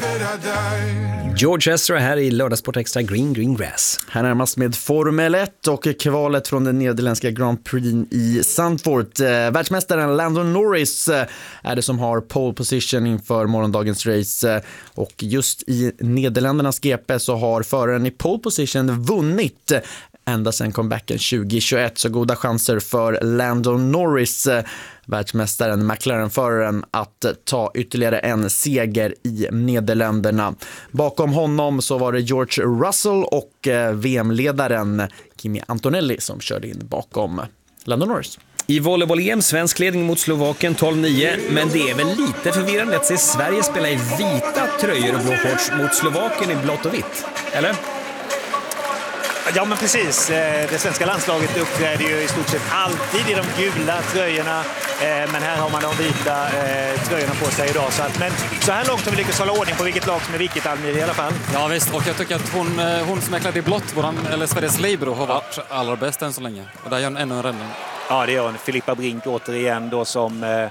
George Ezra här i Lördagssport Extra Green Grass. Här närmast med Formel 1 och kvalet från den nederländska Grand Prix i Zandvoort. Världsmästaren Lando Norris är det som har pole position inför morgondagens race. Och just i Nederländernas GP så har föraren i pole position vunnit ända sedan comebacken 2021. Så goda chanser för Lando Norris, världsmästaren, McLaren-föraren, att ta ytterligare en seger i Nederländerna. Bakom honom så var det George Russell och VM-ledaren Kimi Antonelli som körde in bakom Lando Norris. I volleyboll-EM, svensk ledning mot Slovakien 12-9, men det är väl lite förvirrande att se Sverige spela i vita tröjor och blå shorts mot Slovakien i blått och vitt, eller? Ja, men precis. Det svenska landslaget uppträder ju i stort sett alltid i de gula tröjorna. Men här har man de vita tröjorna på sig idag. Men så här långt har vi lyckats hålla ordning på vilket lag som är vilket, Almir, i alla fall. Ja visst, och jag tycker att hon som är klädd i blått, eller Sveriges libero, har varit allra bäst än så länge. Och där gör hon ännu en räddning. Ja, det gör hon. Filippa Brink återigen då som...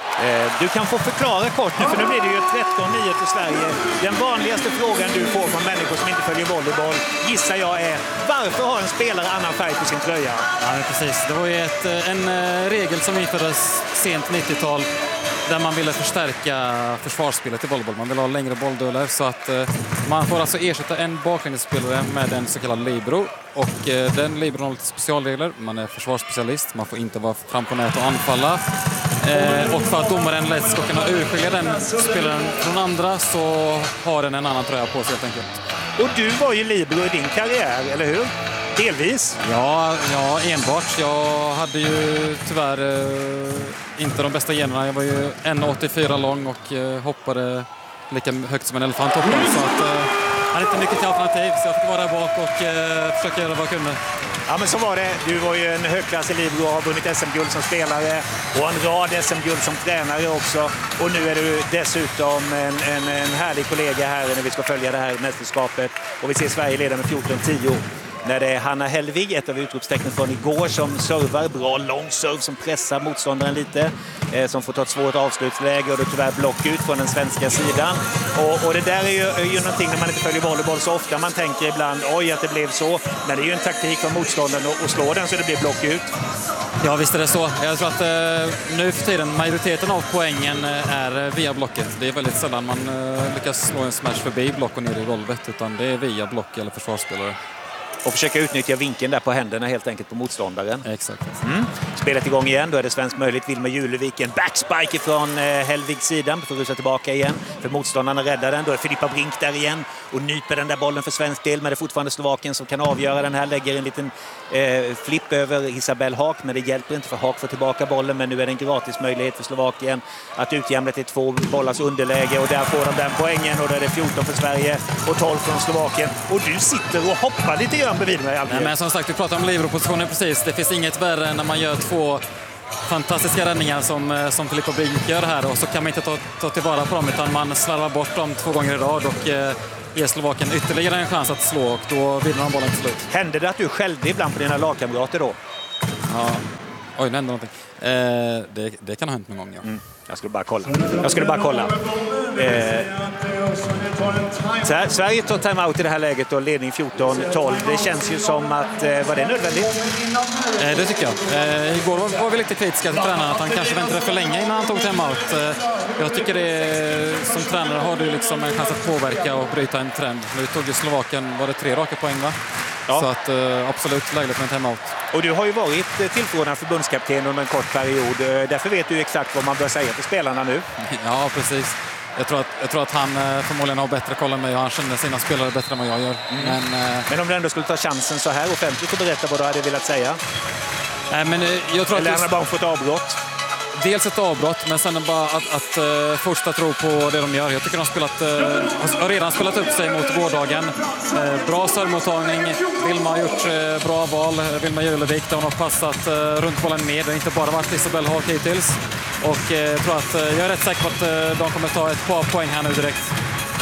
Du kan få förklara kort nu, för nu blir det ju 13-9 till Sverige. Den vanligaste frågan du får från människor som inte följer volleyboll, gissar jag, är: varför har en spelare annan färg på sin tröja? Ja, precis. Det var ju en regel som infördes sent 90-tal där man ville förstärka försvarsspelet i volleyboll. Man vill ha längre bolldueller, så att man får alltså ersätta en baklinjespelare med en så kallad libero. Och den libero har lite specialregler. Man är försvarsspecialist, man får inte vara fram på nät och anfalla. Och för att domaren lätt ska kunna urskilja den spelaren från andra så har den en annan tröja på sig helt enkelt. Och du var ju libero i din karriär, eller hur? Delvis. Ja, enbart. Jag hade ju tyvärr inte de bästa generna. Jag var ju 1,84 lång och hoppade lika högt som en elefanthoppare. Så att jag hade inte mycket till alternativ, så jag fick vara där bak och försöka göra vad jag kunde. Ja, men så var det. Du var ju en högklassig libero och har vunnit SM-guld som spelare och en rad SM-guld som tränare också. Och nu är du dessutom en härlig kollega här när vi ska följa det här mästerskapet. Och vi ser Sverige leda med 14-10. När det är Hanna Hellvig, ett av utropstecknen från igår, som servar. Bra lång serv som pressar motståndaren lite. Som får ta ett svårt avslutsläge och det är tyvärr block ut från den svenska sidan. Och det där är ju någonting när man inte följer volleyboll så ofta. Man tänker ibland, oj att det blev så. Men det är ju en taktik från motståndaren att slå den så det blir block ut. Ja, visst är det så. Jag tror att nu för tiden majoriteten av poängen är via blocket. Det är väldigt sällan man lyckas slå en smash förbi block och ner i golvet, utan det är via block eller försvarsspelare. Och försöka utnyttja vinkeln där på händerna helt enkelt på motståndaren. Exakt. Spelet igång igen, då är det svensk möjligt. Vilma Julevik, en backspike från Hellvigs sidan. Får rusa tillbaka igen för motståndarna räddar den. Då är Filippa Brink där igen och nyper den där bollen för svensk del. Men det är fortfarande Slovakien som kan avgöra den här. Lägger en liten flipp över Isabelle Haak, men det hjälper inte för Haak får tillbaka bollen. Men nu är det en gratis möjlighet för Slovakien att utjämna till 2 bollars underläge. Och där får de den poängen och då är det 14 för Sverige och 12 från Slovakien. Och du sitter och hoppar lite grann bredvid mig. Nej, men som sagt, vi pratar om libero-positionen precis. Det finns inget värre än när man gör 2 fantastiska räddningar som Filippa Brink gör här. Och så kan man inte ta tillvara på dem, utan man slarvar bort dem 2 gånger i rad och ger Slovakien ytterligare en chans att slå, och då vinner de bollen till slut. Händer det att du skällde ibland på dina lagkamrater då? Ja. Oj, det hände någonting. Det kan ha hänt någon gång, ja. Jag skulle bara kolla. Sverige tar timeout i det här läget och ledning 14-12. Det känns ju som att, var det nödvändigt? Det tycker jag. Igår var vi lite kritiska till tränaren att han kanske väntade för länge innan han tog timeout. Jag tycker som tränare har du liksom en chans att påverka och bryta en trend. Nu tog ju Slovakien, var det 3 raka poäng, va? Ja. Så att absolut lägligt med en timeout. Och du har ju varit tillförordnad förbundskapten under en kort period. Därför vet du exakt vad man bör säga till spelarna nu. Ja, precis. Jag tror att han förmodligen har bättre koll än mig och han känner sina spelare bättre än vad jag gör. Men om du ändå skulle ta chansen så här offentligt och berätta vad du hade velat säga? Jag tror eller han har bara fått avbrott? Dels ett avbrott, men sen bara att fortsätta tro på det de gör. Jag tycker de har redan spelat upp sig mot gårdagen. Bra servmottagning. Vilma har gjort bra val. Vilma Julevik, hon har passat runt bollen med. Det har inte bara varit Isabelle Haak hittills. Och jag är rätt säker på att de kommer ta ett par poäng här nu direkt.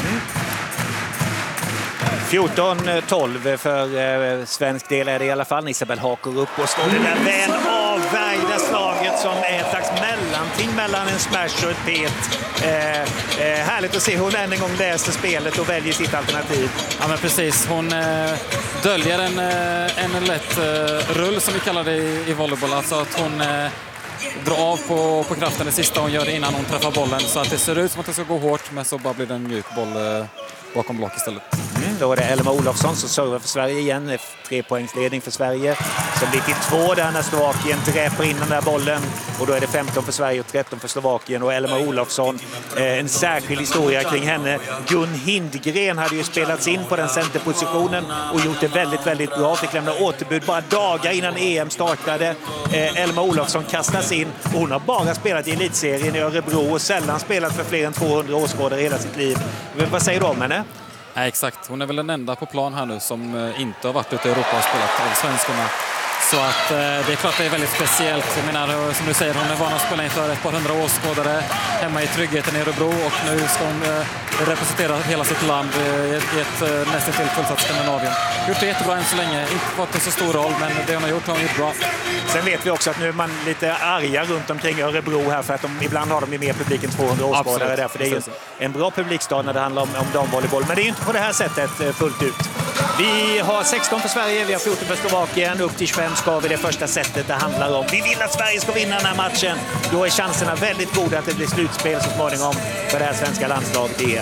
14-12 för svensk del är det i alla fall. Isabelle Haak går upp och slår det där väl avvägda slaget som är ett slags mellanting mellan en smash och ett pet. Härligt att se hon än en gång läser spelet och väljer sitt alternativ. Ja, men precis. Hon döljer en lätt rull som vi kallar det i volleyboll. Alltså att hon drar av på kraften det sista hon gör det innan hon träffar bollen. Så att det ser ut som att det ska gå hårt, men så bara blir det en mjuk boll bakom block istället. Då är det Elma Olofsson som servar för Sverige igen. 3-poängsledning för Sverige. Som blir till 2 där när Slovakien dräper in den där bollen. Och då är det 15 för Sverige och 13 för Slovakien. Och Elma Olofsson, en särskild historia kring henne. Gun Hindgren hade ju spelats in på den centerpositionen och gjort det väldigt, väldigt bra. Fick lämna återbud bara dagar innan EM startade. Elma Olofsson kastas in. Och hon har bara spelat i elitserien i Örebro och sällan spelat för fler än 200 åskådare hela sitt liv. Vad säger du om henne? Nej, exakt. Hon är väl den enda på plan här nu som inte har varit ute i Europa och spelat av svenskarna. Så att det är klart det är väldigt speciellt. Jag menar, som du säger, hon är van att spela inför ett par hundra åskådare hemma i tryggheten i Örebro och nu ska hon representera hela sitt land i ett nästan till fullsatt Skandinavien. Gjort det jättebra än så länge. Inte fått en så stor roll, men det hon har gjort bra. Sen vet vi också att nu är man lite arga runt omkring Örebro här för att ibland har de ju mer publik än 200 åskådare. Därför det är ju en bra publikstad när det handlar om damvolleyboll. Men det är ju inte på det här sättet fullt ut. Vi har 16 för Sverige, vi har 14 för Slovakien. Upp till 25 ska vi det första setet det handlar om. Vi vill att Sverige ska vinna den här matchen. Då är chanserna väldigt goda att det blir slutspel så småningom för det här svenska landslaget igen.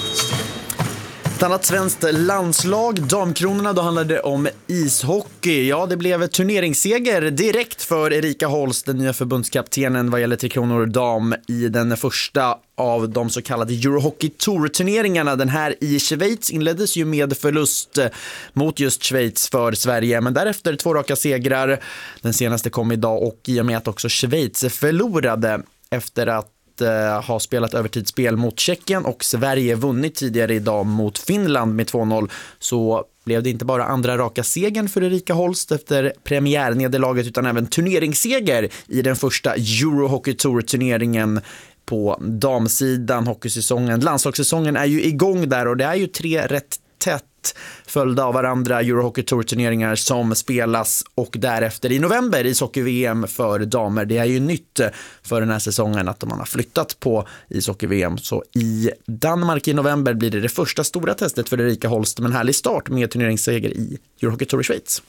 Ett annat svenskt landslag, damkronorna, då handlade det om ishockey. Ja, det blev turneringsseger direkt för Erika Holst, den nya förbundskaptenen vad gäller Tre Kronor dam i den första av de så kallade Eurohockey Tour-turneringarna. Den här i Schweiz inleddes ju med förlust mot just Schweiz för Sverige, men därefter 2 raka segrar. Den senaste kom idag och i och med att också Schweiz förlorade efter att har spelat övertidsspel mot Tjeckien och Sverige vunnit tidigare idag mot Finland med 2-0, så blev det inte bara andra raka segern för Erika Holst efter premiärnederlaget utan även turneringsseger i den första Eurohockey Tour-turneringen på damsidan. Hockeysäsongen, landslagssäsongen är ju igång där och det är ju 3 rätt tätt följda av varandra Eurohockey Tour-turneringar som spelas och därefter i november ishockey-VM för damer. Det är ju nytt för den här säsongen att man har flyttat på ishockey-VM. Så i Danmark i november blir det första stora testet för Erika Holst, men härlig start med turneringsseger i Eurohockey Tour i Schweiz.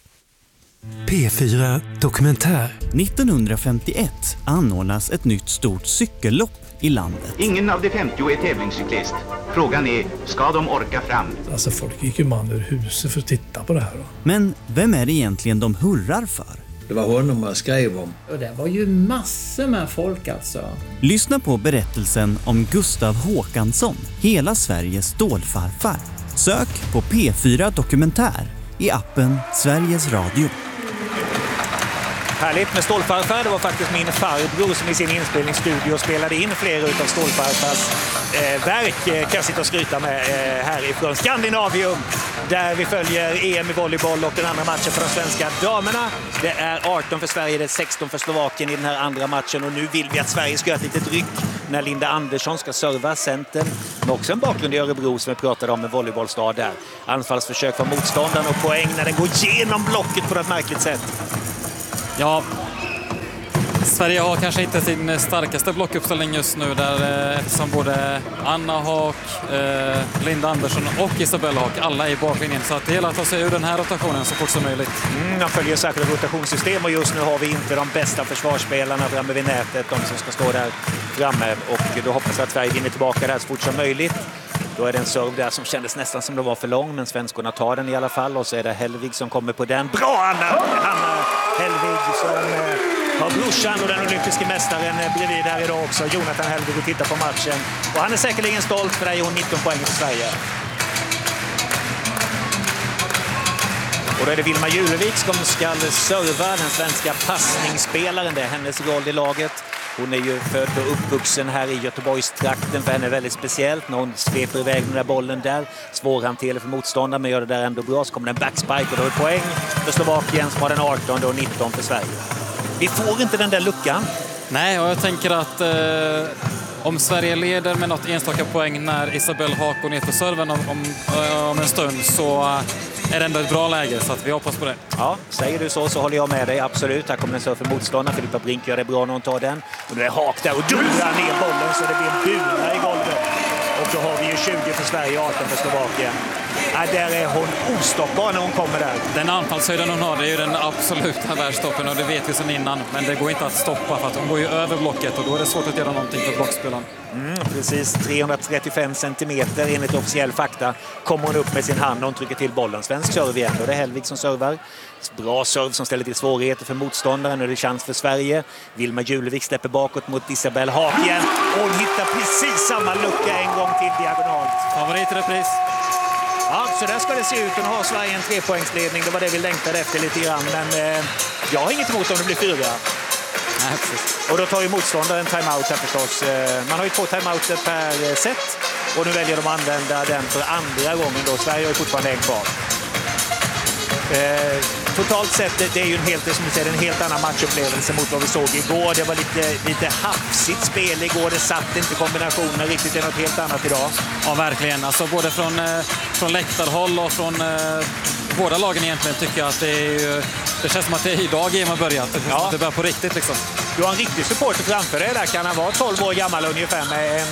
P4 Dokumentär. 1951 anordnas ett nytt stort cykellopp i landet. Ingen av de 50 är tävlingscyklist. Frågan är, ska de orka fram? Alltså folk gick ju man ur huset för att titta på det här då. Men vem är det egentligen de hurrar för? Det var honom man skrev om. Och det var ju massor med folk alltså. Lyssna på berättelsen om Gustav Håkansson, hela Sveriges stålfarfar. Sök på P4 Dokumentär i appen Sveriges Radio. Härligt med stålfarfar. Det var faktiskt min farbror som i sin inspelningsstudio spelade in flera utav stålfarfars verk. Kan jag sitta och skryta med härifrån Skandinavium, där vi följer EM i volleyboll och den andra matchen för de svenska damerna. Det är 18 för Sverige, det är 16 för Slovakien i den här andra matchen och nu vill vi att Sverige ska göra ett litet ryck när Linda Andersson ska serva centern. Men också en bakgrund i Örebro som vi pratade om, en volleybollstad där. Anfallsförsök från motståndaren och poäng när den går igenom blocket på ett märkligt sätt. Ja, Sverige har kanske inte sin starkaste blockuppställning just nu där eftersom både Anna Haak, Linda Andersson och Isabella Haak alla är i baklinjen. Så att det gäller att ta sig ur den här rotationen så fort som möjligt. De följer särskilda rotationssystem och just nu har vi inte de bästa försvarsspelarna framme vid nätet, de som ska stå där framme. Och då hoppas jag att Sverige vinner tillbaka det här så fort som möjligt. Då är det en serve där som kändes nästan som det var för lång, men svenskorna tar den i alla fall. Och så är det Hellvig som kommer på den. Bra Anna Hellvig som har brorsan och den olympiska mästaren bredvid här idag också. Jonathan Hellvig och tittar på matchen. Och han är säkerligen stolt för det är hon 19 poäng för Sverige. Och då är det Vilma Julevik som ska serva, den svenska passningsspelaren. Det är hennes roll i laget. Hon är ju född och uppvuxen här i Göteborgstrakten. För henne är väldigt speciellt när hon sveper iväg den där bollen där. Svårhanterlig för motståndaren men gör det där ändå bra. Så kommer det en backspike och då är det poäng för Slovakien som har den 18 och 19 för Sverige. Vi får inte den där luckan. Nej, och jag tänker att om Sverige leder med något enstaka poäng när Isabelle Haak går ner för serven om en stund, så är det ändå ett bra läge, så att vi hoppas på det. Ja, säger du så håller jag med dig, absolut. Här kommer en serve för motståndaren. Filippa Brink gör det bra när hon tar den. Och nu är Haak där och dundrar ner bollen så det blir en bula i golvet. Och då har vi ju 20 för Sverige, 18 för Slovakien. Där är hon ostoppbar när hon kommer där. Den anfallshöjden hon har, det är ju den absoluta världstoppen, och det vet vi sedan innan. Men det går inte att stoppa för att hon går ju över blocket, och då är det svårt att göra någonting för blockspelaren. Precis, 335 centimeter enligt officiell fakta kommer hon upp med sin hand och hon trycker till bollen. Svensk serve igen, och det är Hellvig som servar. Bra serve som ställer till svårigheter för motståndaren. Nu är det chans för Sverige. Vilma Julevik släpper bakåt mot Isabelle Haak igen. Och hon hittar precis samma lucka en gång till diagonalt. Favorit i repris. Ja, så där ska det se ut. Och nu har Sverige en 3-poängsledning. Det var det vi längtade efter lite grann. Men jag har inget emot om det blir 4. Nej, precis. Och då tar ju motståndaren timeout här förstås. Man har ju 2 timeouter per set. Och nu väljer de att använda den för andra gången då. Sverige har ju fortfarande en kvar. Totalt sett, det är ju en helt annan matchupplevelse mot vad vi såg igår. Det var lite hafsigt spel igår. Det satt inte kombinationer riktigt. Det är något helt annat idag. Ja, verkligen. Alltså både från läktarhåll och från båda lagen egentligen tycker jag att det känns som att det är idag man börjat. Det börjar på riktigt liksom. Du har en riktig supporter framför dig där. Kan han vara 12 år gammal ungefär med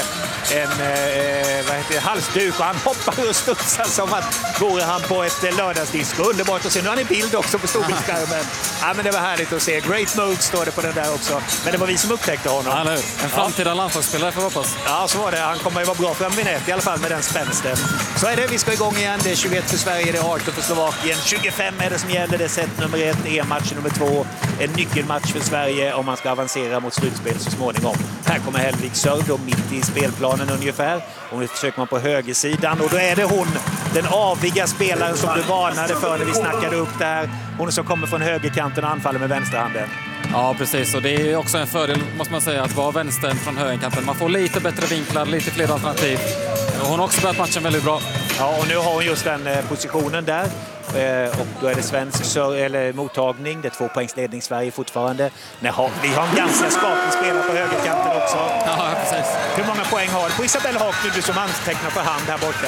en halsduk, och han hoppar och studsar som att vore han på ett lördagsdisco. Underbart att se. Nu har ni bild också på storbildsskärmen. Ja, men det var härligt att se. Great mode står det på den där också. Men det var vi som upptäckte honom. Ja, en framtida landslagsspelare får vi hoppas. Ja, så var det. Han kommer ju vara bra för en vinett i alla fall med den spänsten. Så är det. Vi ska igång igen. Det är 21 för Sverige, det är 18 för Slovakien. 25 är det som gäller. Det är set nummer 1, EM-match nummer 2. En nyckelmatch för Sverige om man ska avancera mot slutspel så småningom. Här kommer Hellvig serve då mitt i spelplanen ungefär. Och nu försöker man på högersidan. Och då är det hon, den aviga spelaren som du varnade för när vi snackade upp det här. Hon som kommer från högerkanten och anfaller med vänsterhanden. Ja, precis. Och det är också en fördel, måste man säga, att vara vänstern från högerkanten. Man får lite bättre vinklar, lite fler alternativ. Och hon har också börjat matchen väldigt bra. Ja, och nu har hon just den positionen där. Och då är det svensk mottagning. Det är 2-poängsledning Sverige fortfarande. Vi har en ganska skaplig spelare på högerkanten också. Ja, precis. Hur många poäng har du på Isabelle Haak nu, du som antecknar för hand här borta?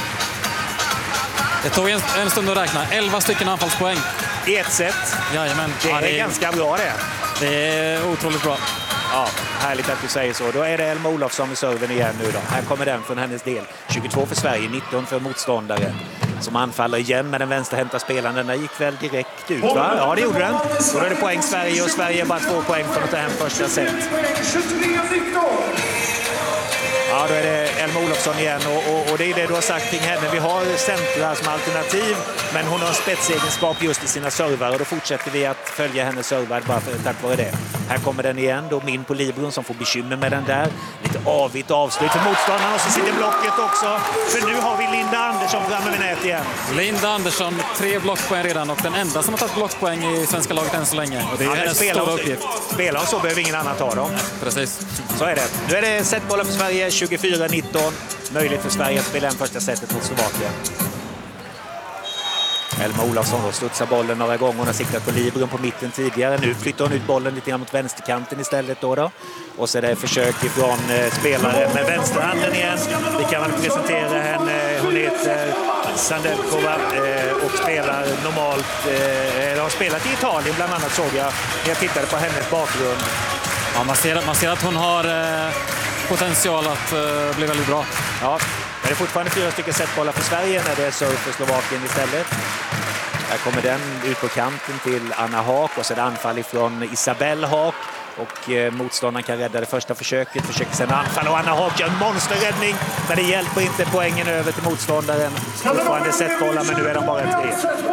Det tog en stund att räkna. 11 stycken anfallspoäng. I ett set. Jajamän. Det är ganska bra det. Det är otroligt bra. Ja, härligt att du säger så. Då är det Elma Olofsson med serven igen nu då. Här kommer den från hennes del. 22 för Sverige, 19 för motståndare. Som anfaller igen med den vänsterhänta spelaren. Den där gick väl direkt ut, va? Ja, det gjorde den. Då är det poäng Sverige, och Sverige bara 2 poäng från att ta hem första set. Ja, då är det Elma Olofsson igen, och det är det du har sagt kring henne. Vi har centra som alternativ, men hon har en spetsegenskap just i sina servar, och då fortsätter vi att följa hennes servar bara tack vare det. Här kommer den igen, då min på Libron som får bekymmer med den där. Lite avigt avslut för motståndaren, och så sitter blocket också. För nu har vi Linda Andersson framme vid nät igen. Linda Andersson, 3 blockpoäng redan, och den enda som har tagit blockpoäng i svenska laget än så länge. Och det är en stor uppgift. Spelar så behöver ingen annan ta dem. Precis. Så är det. Nu är det setbollen för Sverige, 24-19. Möjligt för Sverige att spela en första setet mot Slovakien. Elma Olofsson då studsar bollen några gånger. Hon har siktat på Libron på mitten tidigare. Nu flyttar hon ut bollen lite grann mot vänsterkanten istället då. Och så är det försök ifrån spelaren med vänsterhanden igen. Vi kan väl presentera henne. Hon heter Sandelkova och spelar normalt. Har spelat i Italien bland annat, såg jag när jag tittade på hennes bakgrund. Ja, man ser att hon har potential att bli väldigt bra. Ja, men det är fortfarande 4 stycken setbollar för Sverige när det är serve för Slovakien istället. Här kommer den ut på kanten till Anna Haak, och så är det anfall ifrån Isabelle Haak. Och motståndaren kan rädda det första försöket. Försöker sen anfall, och Anna Haak gör en monsterräddning. Men det hjälper inte poängen över till motståndaren. Fortfarande setbollar, men nu är de bara 3.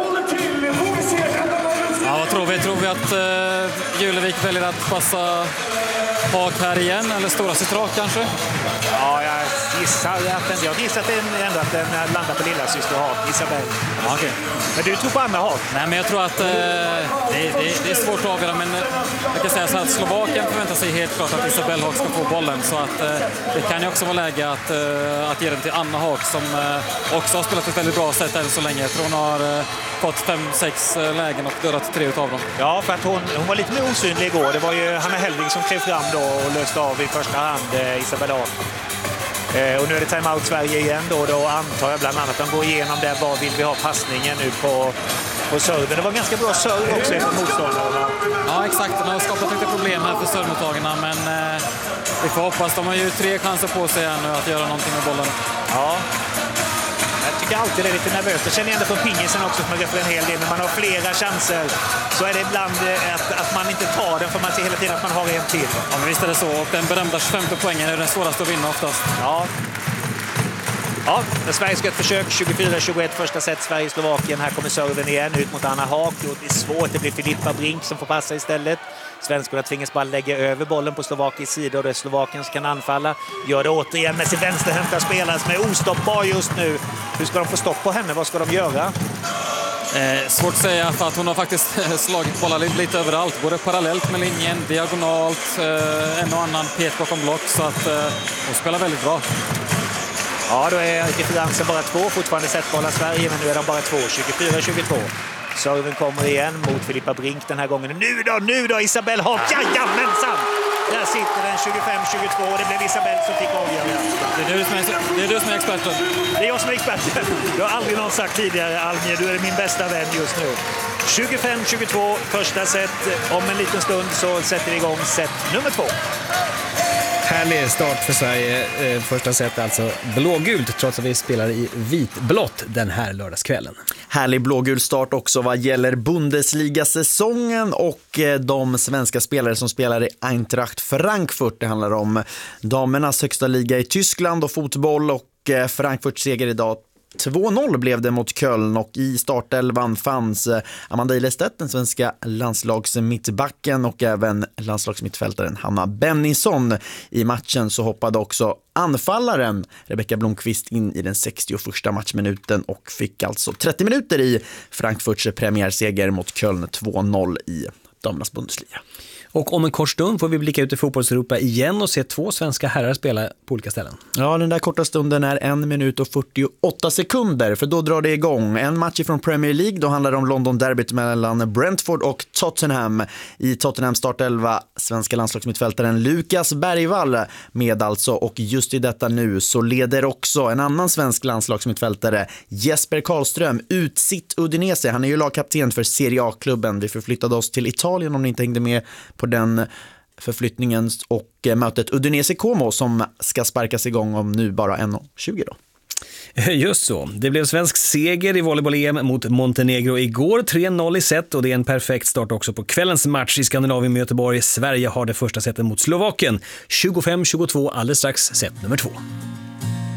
Ja, vad tror vi? Tror vi att Julevik väljer att passa Haak här igen, eller stora citrat kanske? Ja, jag gissar att den landar på lilla syster Haak, Isabelle. Ja, okay. Men du tror på Anna Haak? Nej, men jag tror att det är svårt att avgöra, men jag kan säga så att Slovakien förväntar sig helt klart att Isabelle Haak ska få bollen, så att det kan ju också vara läge att ge den till Anna Haak, som också har spelat ett väldigt bra sätt än så länge. Jag tror hon har fått 5-6 lägen och dödat 3 utav dem. Ja, för att hon var lite mer osynlig igår. Det var ju Hanna Hellvig som klev fram då och löste av i första hand Isabella Haag. Och nu är det timeout Sverige igen då antar jag bland annat att de går igenom där. Vad vill vi ha passningen nu på serven? Det var ganska bra serv också från motståndarna. Ja, exakt. De har skapat lite problem här för servmottagarna, men vi får hoppas. De har ju 3 chanser på sig här nu att göra någonting med bollen. Ja. Jag tycker alltid det är lite nervöst. Jag känner ändå från pingisen också som har gått för en hel del. När man har flera chanser så är det ibland att man inte tar den för man ser hela tiden att man har en till. Ja, men visst är det så. Och den berömda 25:e poängen är den svåraste att vinna oftast. Ja. Ja, Sverige ska ett försök. 24-21 första set Sverige-Slovakien. Här kommer serven igen ut mot Anna Haag. Det är svårt. Det blir Filippa Brink som får passa istället. Svenskarna tvingas bara lägga över bollen på Slovakiens sida och det är Slovakien som kan anfalla. Gör det återigen med sin vänsterhänta spelare som är ostoppbar just nu. Hur ska de få stopp på henne? Vad ska de göra? Svårt att säga, för att hon har faktiskt slagit bollar lite överallt. Både parallellt med linjen, diagonalt, en och annan pet bakom block. Så att hon spelar väldigt bra. Ja, då är differensen bara 2. Fortfarande setbollar Sverige, men nu är de bara 2. 24-22. Serven kommer igen mot Filippa Brink den här gången. Nu då Isabelle Haag. Jajamensan! Där sitter den 25-22 och det blev Isabelle som fick avgöra. Det är du som är experten. Det är jag som är experten. Det har aldrig någon sagt tidigare, Almir. Du är min bästa vän just nu. 25-22 första set. Om en liten stund så sätter vi igång set nummer 2. Härlig start för Sverige. Första set alltså blågult trots att vi spelar i vitblått den här lördagskvällen. Härlig blågul start också vad gäller Bundesliga-säsongen och de svenska spelare som spelar i Eintracht Frankfurt. Det handlar om damernas högsta liga i Tyskland och fotboll, och Frankfurts seger idag 2-0 blev det mot Köln, och i startelvan fanns Amanda Ilestedt, den svenska landslagsmittbacken, och även landslagsmittfältaren Hanna Bennison. I matchen så hoppade också anfallaren Rebecka Blomqvist in i den 61:a matchminuten och fick alltså 30 minuter i Frankfurts premiärseger mot Köln 2-0 i damernas Bundesliga. Och om en kort stund får vi blicka ut i fotbollseuropa igen och se 2 svenska herrar spela på olika ställen. Ja, den där korta stunden är 1 minut och 48 sekunder, för då drar det igång. En match från Premier League, då handlar det om London-derbyt mellan Brentford och Tottenham. I Tottenham startelva svenska landslagsmittfältaren Lukas Bergvall med alltså, och just i detta nu så leder också en annan svensk landslagsmittfältare, Jesper Karlström, ut sitt Udinese. Han är ju lagkapten för Serie A-klubben. Vi förflyttade oss till Italien om ni inte hängde med på den förflyttningen, och mötet Udinese Como som ska sparkas igång om nu bara 1:20 då. Just så. Det blev svensk seger i volleyboll-EM mot Montenegro igår, 3-0 i set, och det är en perfekt start också på kvällens match i Skandinavien med Göteborg. Sverige har det första setet mot Slovakien. 25-22 alldeles strax, set nummer 2.